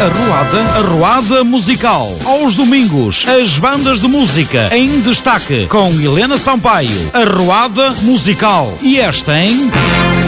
Arruada Musical. Aos domingos, as bandas de música em destaque com Helena Sampaio. Arruada Musical. E esta, hein?